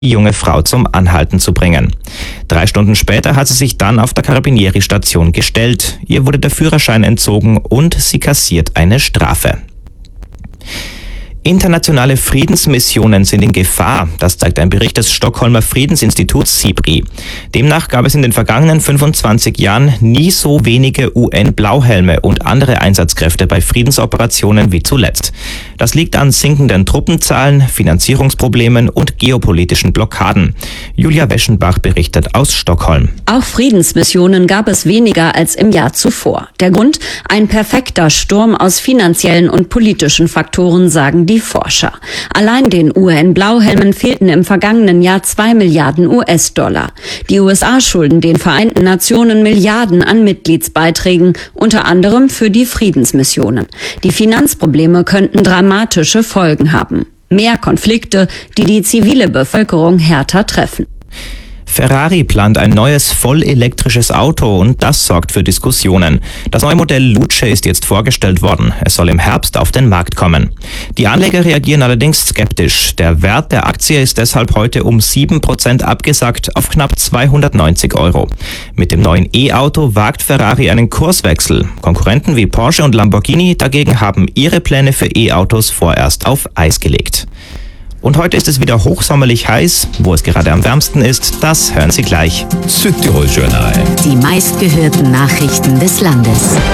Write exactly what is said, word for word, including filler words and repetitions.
die junge Frau zum Anhalten zu bringen. Drei Stunden später hat sie sich dann auf der Carabinieri-Station gestellt. Ihr wurde der Führerschein entzogen und sie kassiert eine Strafe. Internationale Friedensmissionen sind in Gefahr, das zeigt ein Bericht des Stockholmer Friedensinstituts SIPRI. Demnach gab es in den vergangenen fünfundzwanzig Jahren nie so wenige U N-Blauhelme und andere Einsatzkräfte bei Friedensoperationen wie zuletzt. Das liegt an sinkenden Truppenzahlen, Finanzierungsproblemen und geopolitischen Blockaden. Julia Weschenbach berichtet aus Stockholm. Auch Friedensmissionen gab es weniger als im Jahr zuvor. Der Grund? Ein perfekter Sturm aus finanziellen und politischen Faktoren, sagen die Forscher. Allein den U N-Blauhelmen fehlten im vergangenen Jahr zwei Milliarden U S-Dollar. Die U S A schulden den Vereinten Nationen Milliarden an Mitgliedsbeiträgen, unter anderem für die Friedensmissionen. Die Finanzprobleme könnten dramatische Folgen haben. Mehr Konflikte, die die zivile Bevölkerung härter treffen. Ferrari plant ein neues vollelektrisches Auto und das sorgt für Diskussionen. Das neue Modell Luce ist jetzt vorgestellt worden. Es soll im Herbst auf den Markt kommen. Die Anleger reagieren allerdings skeptisch. Der Wert der Aktie ist deshalb heute um sieben Prozent abgesackt auf knapp zweihundertneunzig Euro. Mit dem neuen E-Auto wagt Ferrari einen Kurswechsel. Konkurrenten wie Porsche und Lamborghini dagegen haben ihre Pläne für E-Autos vorerst auf Eis gelegt. Und heute ist es wieder hochsommerlich heiß. Wo es gerade am wärmsten ist, das hören Sie gleich. Südtirol Journal. Die meistgehörten Nachrichten des Landes.